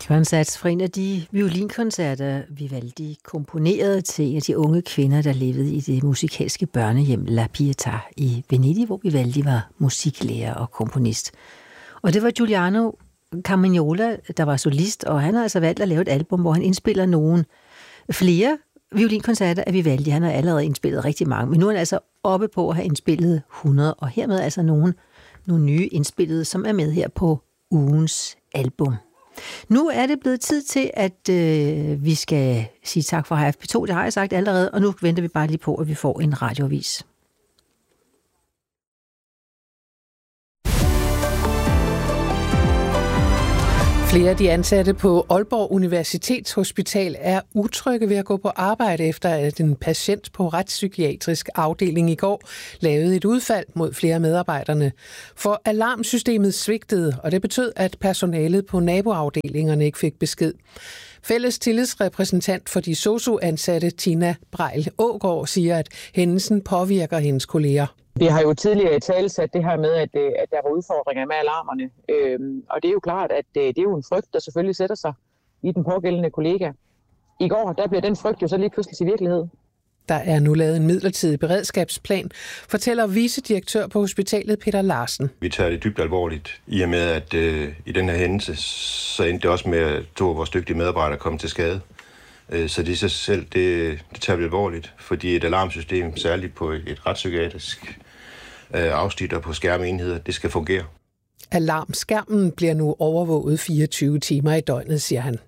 Det var en sats fra en af de violinkoncerter, Vivaldi komponerede til en af de unge kvinder, der levede i det musikalske børnehjem La Pietà i Venedig, hvor Vivaldi var musiklærer og komponist. Og det var Giuliano Carmagnola, der var solist, og han har altså valgt at lave et album, hvor han indspiller flere violinkoncerter af Vivaldi. Han har allerede indspillet rigtig mange, men nu er han altså oppe på at have indspillet 100, og hermed altså nogle nye indspillede, som er med her på ugens album. Nu er det blevet tid til, at vi skal sige tak for HFP2. Det har jeg sagt allerede, og nu venter vi bare lige på, at vi får en radioavis. Flere af de ansatte på Aalborg Universitetshospital er utrygge ved at gå på arbejde, efter at en patient på retspsykiatrisk afdeling i går lavede et udfald mod flere af medarbejderne. For alarmsystemet svigtede, og det betød, at personalet på naboafdelingerne ikke fik besked. Fælles tillidsrepræsentant for de sosu-ansatte, Tina Brejl Aagaard, siger, at hændelsen påvirker hendes kolleger. Vi har jo tidligere italesat det her med, at der var udfordringer med alarmerne. Og det er jo klart, at det er jo en frygt, der selvfølgelig sætter sig i den pågældende kollega. I går, der bliver den frygt jo så lige pludselig til virkelighed. Der er nu lavet en midlertidig beredskabsplan, fortæller vicedirektør på hospitalet Peter Larsen. Vi tager det dybt alvorligt, i og med at i den her hændelse, så endte det også med, at 2 af vores dygtige medarbejdere kom til skade. Så det i sig selv, det tager vi alvorligt, fordi et alarmsystem, særligt på et retspsykiatrisk afsnit og på skærmenheder, det skal fungere. Alarmskærmen bliver nu overvåget 24 timer i døgnet, siger han.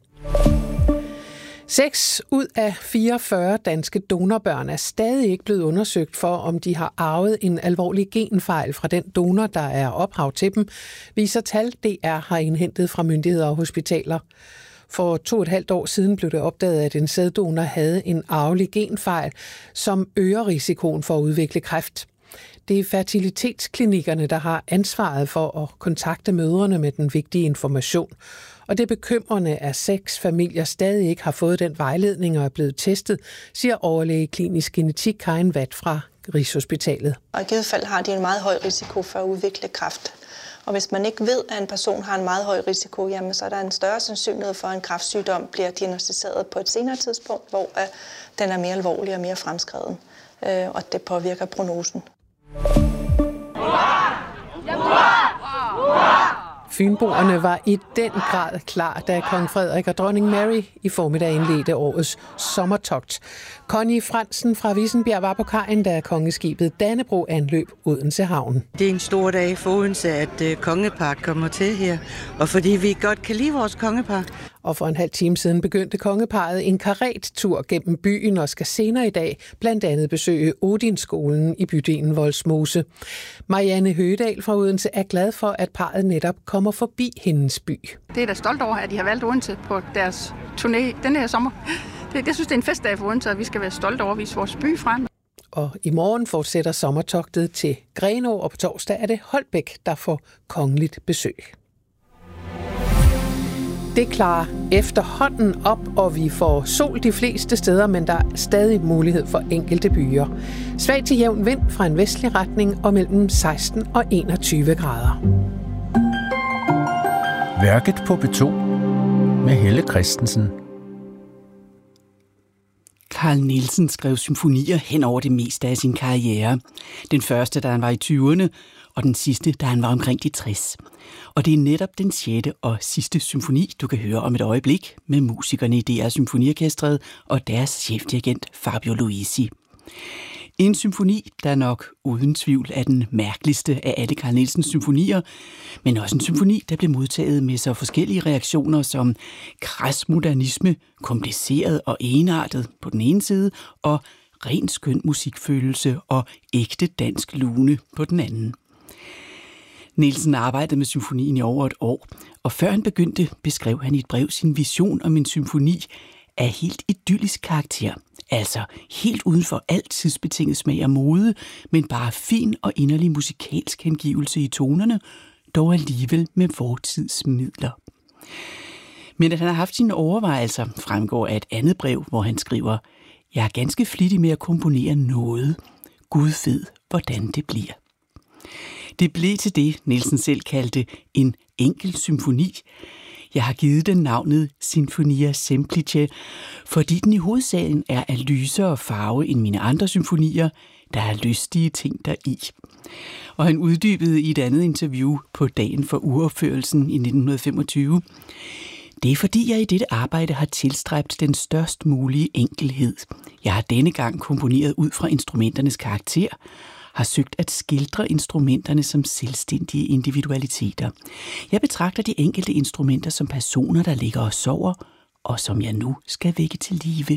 6 ud af 44 danske donorbørn er stadig ikke blevet undersøgt for, om de har arvet en alvorlig genfejl fra den donor, der er ophav til dem, viser tal, DR har indhentet fra myndigheder og hospitaler. For 2,5 år siden blev det opdaget, at en sæddonor havde en arvelig genfejl, som øger risikoen for at udvikle kræft. Det er fertilitetsklinikkerne, der har ansvaret for at kontakte mødrene med den vigtige information. Og det er bekymrende, at 6 familier stadig ikke har fået den vejledning og er blevet testet, siger overlæge i klinisk genetik Karin Watt fra Rigshospitalet. Og i givet fald har de en meget høj risiko for at udvikle kræft. Og hvis man ikke ved, at en person har en meget høj risiko, jamen, så er der en større sandsynlighed for, at en kræftsygdom bliver diagnosticeret på et senere tidspunkt, hvor den er mere alvorlig og mere fremskreden, og det påvirker prognosen. Fynboerne var i den grad klar, da kong Frederik og dronning Mary i formiddag indledte årets sommertogt. Connie Fransen fra Vissenbjerg var på kajen, da kongeskibet Dannebrog anløb Odense Havn. Det er en stor dag for Odense, at kongepar kommer til her, og fordi vi godt kan lide vores kongepar. Og for en halv time siden begyndte kongeparret en karettur gennem byen og skal senere i dag blandt andet besøge Odinskolen i bydelen Vollsmose. Marianne Høgedal fra Odense er glad for, at parret netop kommer forbi hendes by. Det er da stolt over, at de har valgt Odense på deres turné denne her sommer. Jeg synes, det er en festdag for Odense, og vi skal være stolte over at vise vores by frem. Og i morgen fortsætter sommertogtet til Grenaa, og på torsdag er det Holbæk, der får kongeligt besøg. Det klarer efterhånden op, og vi får sol de fleste steder, men der er stadig mulighed for enkelte byer. Svag til jævn vind fra en vestlig retning og mellem 16 og 21 grader. Værket på P2 med Helle Christensen. Carl Nielsen skrev symfonier hen over det meste af sin karriere. Den første, da han var i 20'erne, og den sidste, da han var omkring de 60. Og det er netop den 6. og sidste symfoni, du kan høre om et øjeblik med musikerne i DR Symfoniorkestret og deres chefdirigent Fabio Luisi. En symfoni, der nok uden tvivl er den mærkeligste af alle Carl Nielsens symfonier, men også en symfoni, der blev modtaget med så forskellige reaktioner som kras modernisme, kompliceret og enartet på den ene side, og ren skøn musikfølelse og ægte dansk lune på den anden. Nielsen arbejdede med symfonien i over et år, og før han begyndte, beskrev han i et brev sin vision om en symfoni af helt idyllisk karakter. Altså helt uden for alt tidsbetinget smag og mode, men bare fin og inderlig musikalsk hengivelse i tonerne, dog alligevel med vortids midler. Men at han har haft sine overvejelser, fremgår af et andet brev, hvor han skriver: "Jeg er ganske flittig med at komponere noget. Gud ved, hvordan det bliver." Det blev til det, Nielsen selv kaldte en enkel symfoni. Jeg har givet den navnet Sinfonia Semplice, fordi den i hovedsagen er af lysere farve end mine andre symfonier. Der er lystige ting deri. Og han uddybede i et andet interview på dagen for uropførelsen i 1925. Det er fordi, jeg i dette arbejde har tilstræbt den størst mulige enkelhed. Jeg har denne gang komponeret ud fra instrumenternes karakter, har søgt at skildre instrumenterne som selvstændige individualiteter. Jeg betragter de enkelte instrumenter som personer, der ligger og sover, og som jeg nu skal vække til live.